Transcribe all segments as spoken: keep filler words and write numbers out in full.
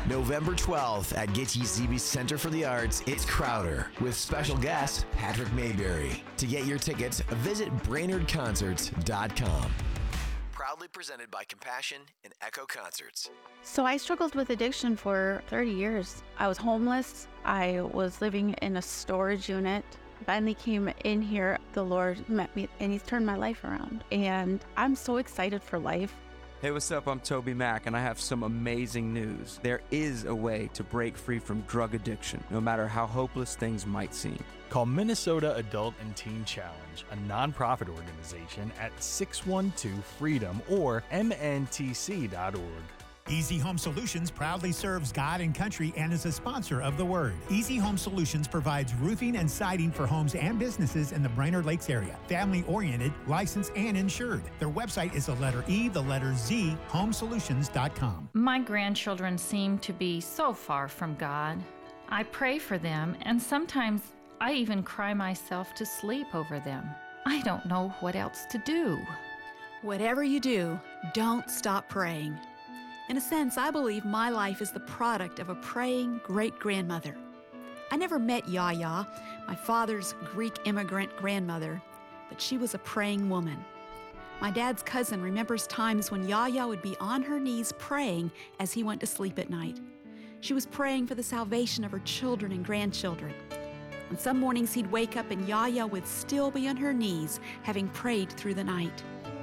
November twelfth at Gitche Zebe Center for the Arts, it's Crowder with special guest Patrick Mayberry. To get your tickets, visit Brainerd Concerts dot com. Proudly presented by Compassion and Echo Concerts. So I struggled with addiction for thirty years. I was homeless. I was living in a storage unit. Finally came in here. The Lord met me and He's turned my life around. And I'm so excited for life. Hey, what's up? I'm Toby Mack, and I have some amazing news. There is a way to break free from drug addiction, no matter how hopeless things might seem. Call Minnesota Adult and Teen Challenge, a nonprofit organization, at six one two freedom or M N T C dot org. Easy Home Solutions proudly serves God and country and is a sponsor of The Word. Easy Home Solutions provides roofing and siding for homes and businesses in the Brainerd Lakes area. Family-oriented, licensed, and insured. Their website is the letter E, the letter Z, home solutions dot com. My grandchildren seem to be so far from God. I pray for them, and sometimes I even cry myself to sleep over them. I don't know what else to do. Whatever you do, don't stop praying. In a sense, I believe my life is the product of a praying great-grandmother. I never met Yaya, my father's Greek immigrant grandmother, but she was a praying woman. My dad's cousin remembers times when Yaya would be on her knees praying as he went to sleep at night. She was praying for the salvation of her children and grandchildren. On some mornings, he'd wake up and Yaya would still be on her knees, having prayed through the night.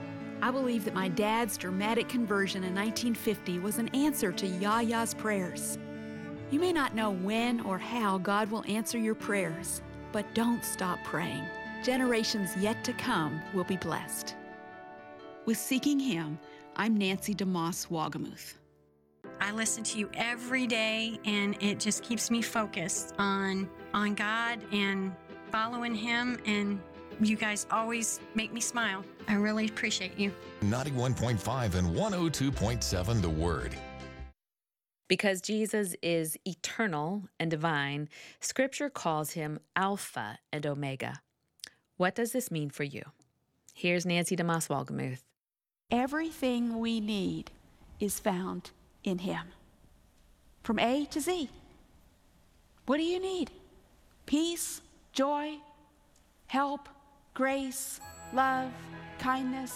I believe that my dad's dramatic conversion in nineteen fifty was an answer to Yaya's prayers. You may not know when or how God will answer your prayers, but don't stop praying. Generations yet to come will be blessed. With Seeking Him, I'm Nancy DeMoss Wagamuth. I listen to you every day, and it just keeps me focused on, on God and following Him, and you guys always make me smile. I really appreciate you. ninety-one point five and one oh two point seven The Word. Because Jesus is eternal and divine, Scripture calls him Alpha and Omega. What does this mean for you? Here's Nancy DeMoss Wagamuth. Everything we need is found in Him. From A to Z. What do you need? Peace, joy, help, grace, love, kindness,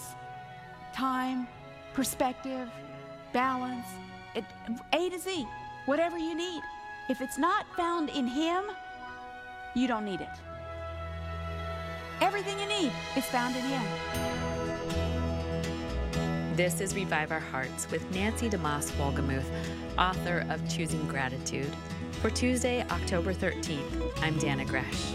time, perspective, balance, it, A to Z, whatever you need. If it's not found in Him, you don't need it. Everything you need is found in Him. This is Revive Our Hearts with Nancy DeMoss Wagamuth, author of Choosing Gratitude. For Tuesday, October thirteenth, I'm Dana Gresh.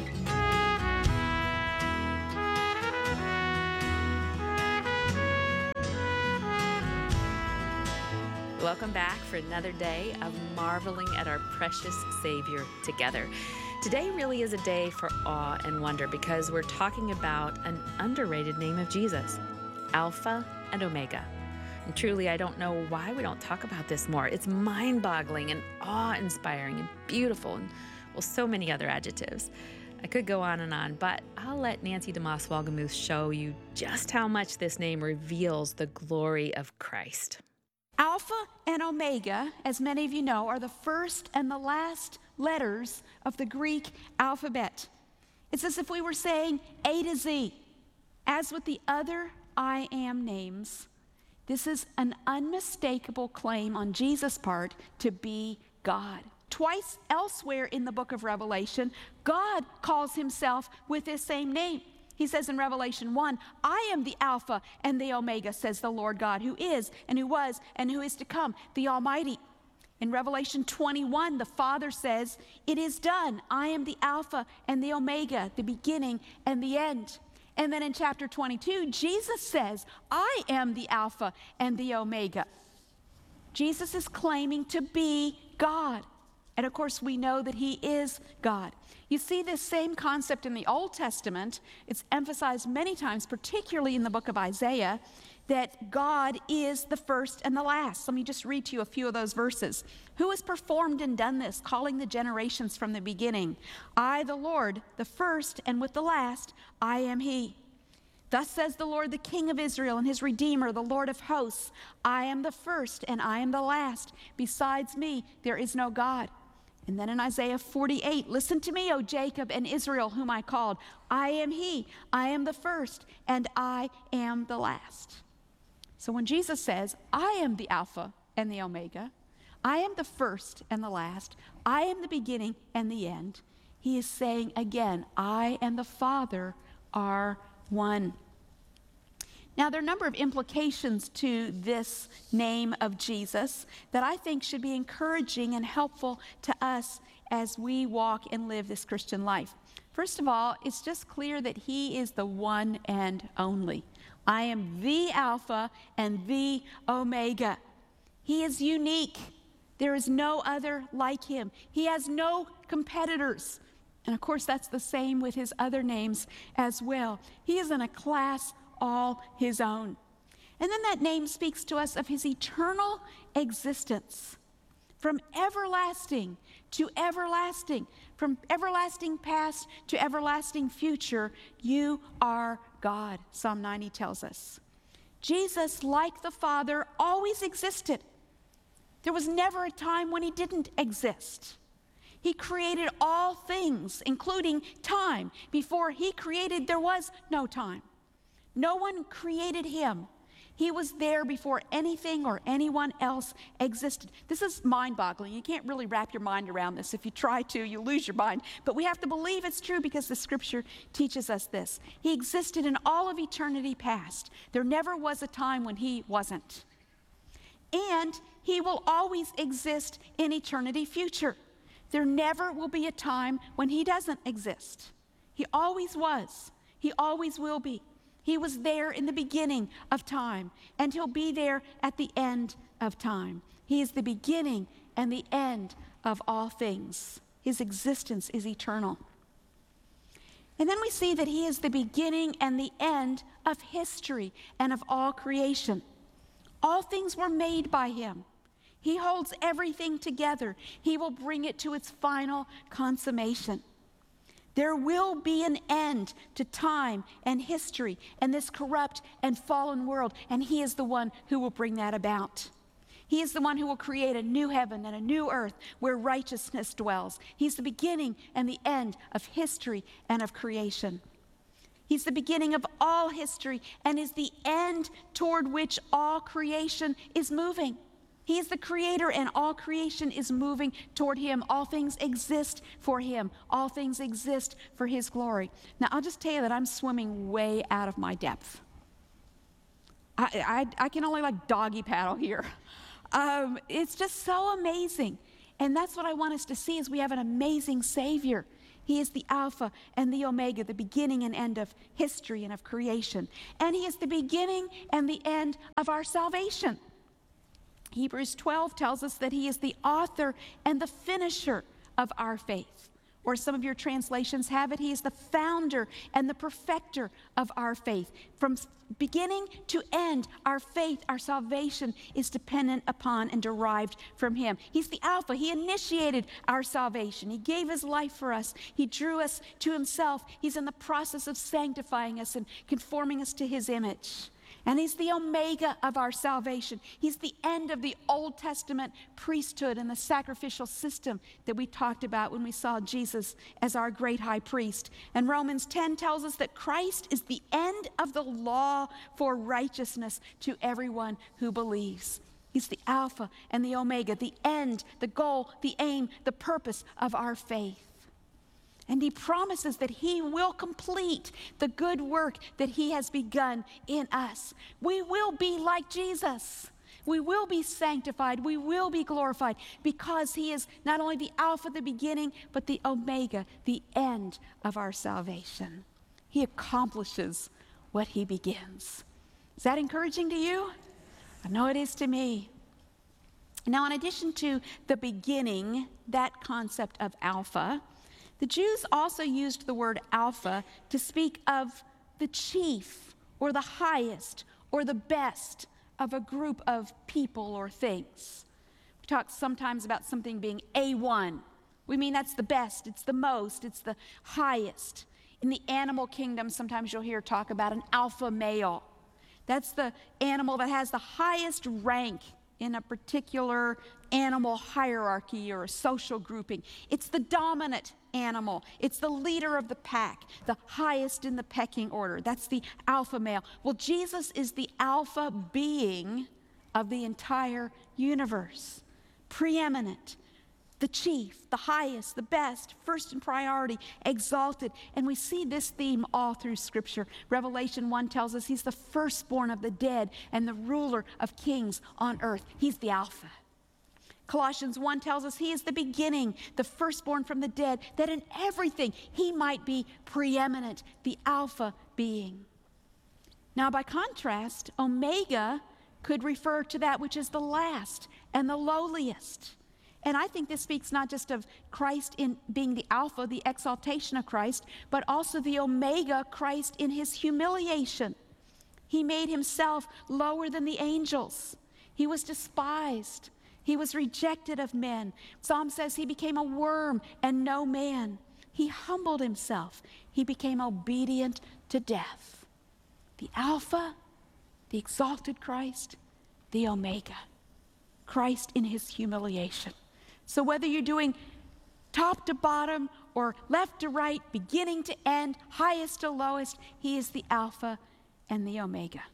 Welcome back for another day of marveling at our precious Savior together. Today really is a day for awe and wonder because we're talking about an underrated name of Jesus, Alpha and Omega. And truly, I don't know why we don't talk about this more. It's mind-boggling and awe-inspiring and beautiful and, well, so many other adjectives. I could go on and on, but I'll let Nancy DeMoss Wagamuth show you just how much this name reveals the glory of Christ. Alpha and Omega, as many of you know, are the first and the last letters of the Greek alphabet. It's as if we were saying A to Z. As with the other I am names, this is an unmistakable claim on Jesus' part to be God. Twice elsewhere in the book of Revelation, God calls himself with this same name. He says in Revelation one, I am the Alpha and the Omega, says the Lord God, who is and who was and who is to come, the Almighty. In Revelation twenty-one, the Father says, it is done. I am the Alpha and the Omega, the beginning and the end. And then in chapter twenty-two, Jesus says, I am the Alpha and the Omega. Jesus is claiming to be God. And of course, we know that he is God. You see this same concept in the Old Testament. It's emphasized many times, particularly in the book of Isaiah, that God is the first and the last. Let me just read to you a few of those verses. Who has performed and done this, calling the generations from the beginning? I, the Lord, the first, and with the last, I am he. Thus says the Lord, the King of Israel and his Redeemer, the Lord of hosts, I am the first and I am the last. Besides me, there is no God. And then in Isaiah forty-eight, listen to me, O Jacob and Israel, whom I called. I am he, I am the first, and I am the last. So when Jesus says, I am the Alpha and the Omega, I am the first and the last, I am the beginning and the end, he is saying again, I and the Father are one. Now, there are a number of implications to this name of Jesus that I think should be encouraging and helpful to us as we walk and live this Christian life. First of all, it's just clear that he is the one and only. I am the Alpha and the Omega. He is unique. There is no other like him. He has no competitors. And of course, that's the same with his other names as well. He is in a class all his own. And then that name speaks to us of his eternal existence. From everlasting to everlasting, from everlasting past to everlasting future, you are God, Psalm ninety tells us. Jesus, like the Father, always existed. There was never a time when he didn't exist. He created all things, including time. Before he created, there was no time. No one created him. He was there before anything or anyone else existed. This is mind-boggling. You can't really wrap your mind around this. If you try to, you lose your mind. But we have to believe it's true because the Scripture teaches us this. He existed in all of eternity past. There never was a time when he wasn't. And he will always exist in eternity future. There never will be a time when he doesn't exist. He always was. He always will be. He was there in the beginning of time, and he'll be there at the end of time. He is the beginning and the end of all things. His existence is eternal. And then we see that he is the beginning and the end of history and of all creation. All things were made by him. He holds everything together. He will bring it to its final consummation. There will be an end to time and history and this corrupt and fallen world, and he is the one who will bring that about. He is the one who will create a new heaven and a new earth where righteousness dwells. He's the beginning and the end of history and of creation. He's the beginning of all history and is the end toward which all creation is moving. He is the creator, and all creation is moving toward him. All things exist for him. All things exist for his glory. Now, I'll just tell you that I'm swimming way out of my depth. I, I, I can only like doggy paddle here. Um, it's just so amazing. And that's what I want us to see is we have an amazing Savior. He is the Alpha and the Omega, the beginning and end of history and of creation. And he is the beginning and the end of our salvation. Hebrews twelve tells us that he is the author and the finisher of our faith. Or some of your translations have it, he is the founder and the perfecter of our faith. From beginning to end, our faith, our salvation is dependent upon and derived from him. He's the Alpha. He initiated our salvation. He gave his life for us. He drew us to himself. He's in the process of sanctifying us and conforming us to his image. And he's the Omega of our salvation. He's the end of the Old Testament priesthood and the sacrificial system that we talked about when we saw Jesus as our great high priest. And Romans ten tells us that Christ is the end of the law for righteousness to everyone who believes. He's the Alpha and the Omega, the end, the goal, the aim, the purpose of our faith. And he promises that he will complete the good work that he has begun in us. We will be like Jesus. We will be sanctified. We will be glorified because he is not only the Alpha, the beginning, but the Omega, the end of our salvation. He accomplishes what he begins. Is that encouraging to you? I know it is to me. Now, in addition to the beginning, that concept of Alpha, the Jews also used the word Alpha to speak of the chief or the highest or the best of a group of people or things. We talk sometimes about something being A one. We mean that's the best, it's the most, it's the highest. In the animal kingdom, sometimes you'll hear talk about an alpha male. That's the animal that has the highest rank in a particular animal hierarchy or a social grouping. It's the dominant animal. It's the leader of the pack, the highest in the pecking order. That's the alpha male. Well, Jesus is the alpha being of the entire universe. Preeminent, the chief, the highest, the best, first in priority, exalted. And we see this theme all through Scripture. Revelation one tells us he's the firstborn of the dead and the ruler of kings on earth. He's the Alpha. Colossians one tells us he is the beginning, the firstborn from the dead, that in everything he might be preeminent, the Alpha being. Now, by contrast, Omega could refer to that which is the last and the lowliest. And I think this speaks not just of Christ in being the Alpha, the exaltation of Christ, but also the Omega, Christ in his humiliation. He made himself lower than the angels. He was despised. He was rejected of men. Psalm says he became a worm and no man. He humbled himself. He became obedient to death. The Alpha, the exalted Christ, the Omega, Christ in his humiliation. So whether you're doing top to bottom or left to right, beginning to end, highest to lowest, he is the Alpha and the Omega.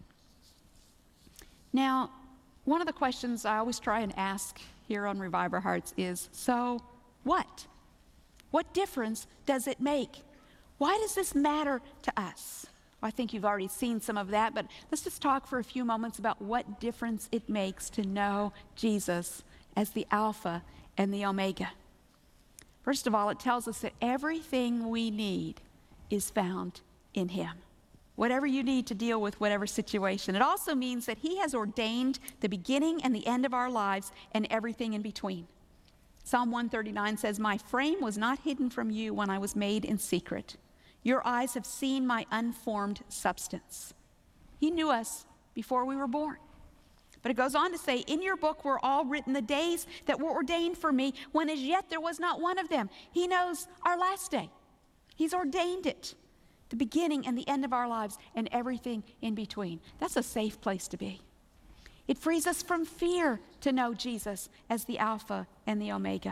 Now, one of the questions I always try and ask here on Revive Our Hearts is, so what? What difference does it make? Why does this matter to us? Well, I think you've already seen some of that, but let's just talk for a few moments about what difference it makes to know Jesus as the Alpha and the Omega. First of all, it tells us that everything we need is found in him. Whatever you need to deal with whatever situation. It also means that he has ordained the beginning and the end of our lives and everything in between. Psalm one thirty-nine says, "My frame was not hidden from you when I was made in secret. Your eyes have seen my unformed substance." He knew us before we were born. But it goes on to say, "In your book were all written the days that were ordained for me, when as yet there was not one of them." He knows our last day. He's ordained it. The beginning and the end of our lives and everything in between. That's a safe place to be. It frees us from fear to know Jesus as the Alpha and the Omega.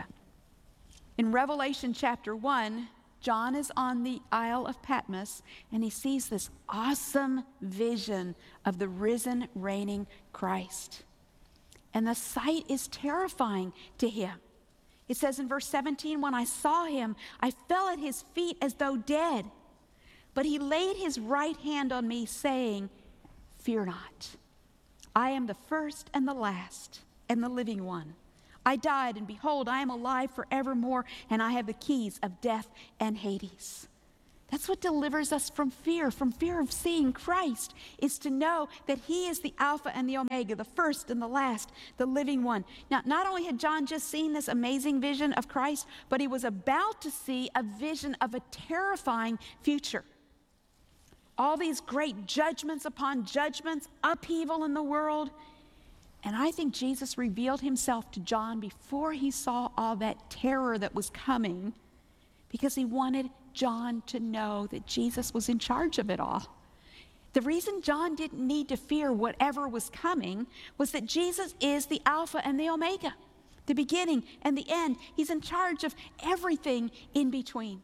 In Revelation chapter one, John is on the Isle of Patmos, and he sees this awesome vision of the risen, reigning Christ. And the sight is terrifying to him. It says in verse seventeen, "When I saw him, I fell at his feet as though dead. But he laid his right hand on me, saying, 'Fear not. I am the first and the last and the living one. I died, and behold, I am alive forevermore, and I have the keys of death and Hades.'" That's what delivers us from fear, from fear of seeing Christ, is to know that he is the Alpha and the Omega, the first and the last, the living one. Now, not only had John just seen this amazing vision of Christ, but he was about to see a vision of a terrifying future. All these great judgments upon judgments, upheaval in the world. And I think Jesus revealed himself to John before he saw all that terror that was coming, because he wanted John to know that Jesus was in charge of it all. The reason John didn't need to fear whatever was coming was that Jesus is the Alpha and the Omega, the beginning and the end. He's in charge of everything in between.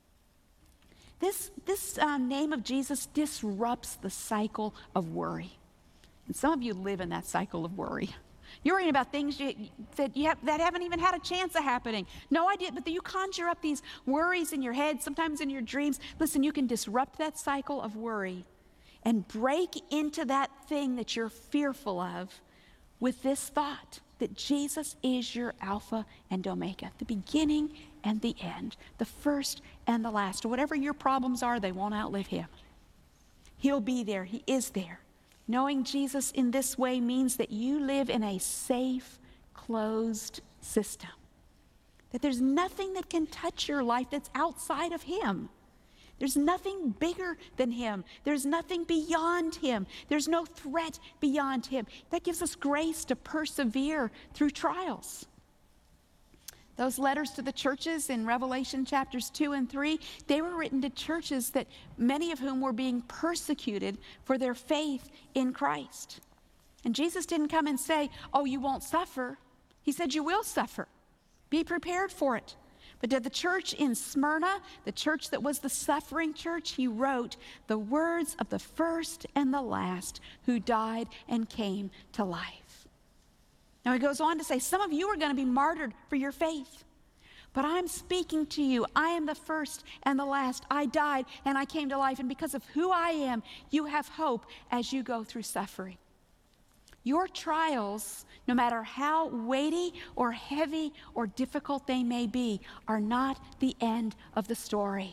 This, this uh, name of Jesus disrupts the cycle of worry. And some of you live in that cycle of worry. You're worrying about things you, that, you have, that haven't even had a chance of happening. No idea, but you conjure up these worries in your head, sometimes in your dreams. Listen, you can disrupt that cycle of worry and break into that thing that you're fearful of with this thought that Jesus is your Alpha and Omega, the beginning and the end, the first and the last. Whatever your problems are, they won't outlive him. He'll be there. He is there. Knowing Jesus in this way means that you live in a safe, closed system. That there's nothing that can touch your life that's outside of him. There's nothing bigger than him. There's nothing beyond him. There's no threat beyond him. That gives us grace to persevere through trials. Those letters to the churches in Revelation chapters two and three, they were written to churches that many of whom were being persecuted for their faith in Christ. And Jesus didn't come and say, oh, you won't suffer. He said, you will suffer. Be prepared for it. But to the church in Smyrna, the church that was the suffering church, he wrote the words of the first and the last who died and came to life. Now he goes on to say, some of you are going to be martyred for your faith. But I'm speaking to you. I am the first and the last. I died and I came to life. And because of who I am, you have hope as you go through suffering. Your trials, no matter how weighty or heavy or difficult they may be, are not the end of the story.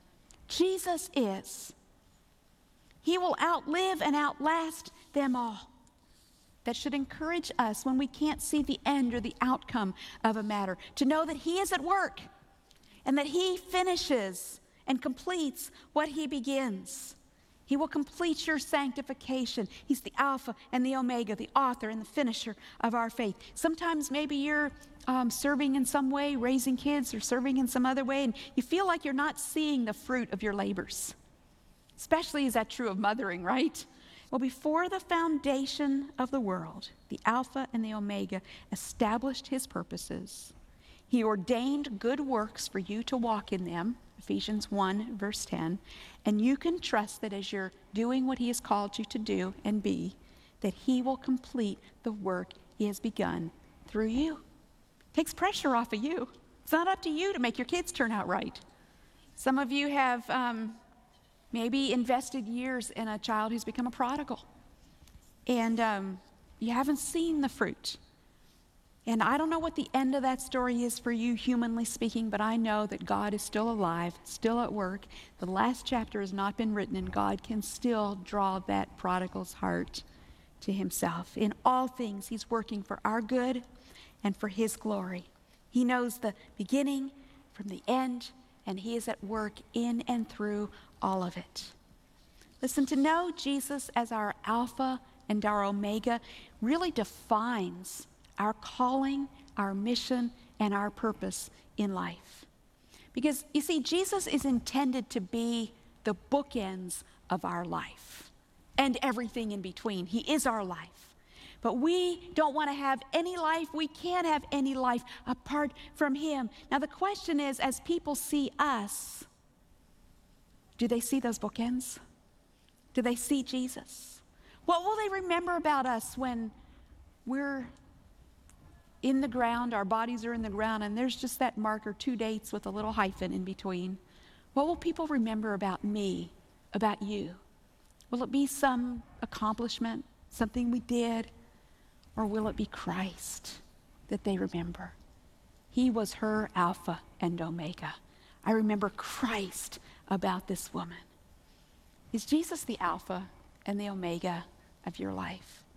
Jesus is. He will outlive and outlast them all. That should encourage us when we can't see the end or the outcome of a matter, to know that he is at work and that he finishes and completes what he begins. He will complete your sanctification. He's the Alpha and the Omega, the author and the finisher of our faith. Sometimes maybe you're um, serving in some way, raising kids, or serving in some other way, and you feel like you're not seeing the fruit of your labors. Especially is that true of mothering, right? Well, before the foundation of the world, the Alpha and the Omega established his purposes. He ordained good works for you to walk in them, Ephesians one, verse ten, and you can trust that as you're doing what he has called you to do and be, that he will complete the work he has begun through you. It takes pressure off of you. It's not up to you to make your kids turn out right. Some of you have um, maybe invested years in a child who's become a prodigal, and um, you haven't seen the fruit. And I don't know what the end of that story is for you, humanly speaking, but I know that God is still alive, still at work. The last chapter has not been written, and God can still draw that prodigal's heart to himself. In all things, he's working for our good and for his glory. He knows the beginning from the end, and he is at work in and through all of it. Listen, to know Jesus as our Alpha and our Omega really defines our calling, our mission, and our purpose in life. Because, you see, Jesus is intended to be the bookends of our life and everything in between. He is our life. But we don't want to have any life. We can't have any life apart from him. Now, the question is, as people see us, do they see those bookends? Do they see Jesus? What will they remember about us when we're in the ground, our bodies are in the ground, and there's just that marker, two dates with a little hyphen in between? What will people remember about me, about you? Will it be some accomplishment, something we did, or will it be Christ that they remember? He was her Alpha and Omega. I remember Christ about this woman. Is Jesus the Alpha and the Omega of your life?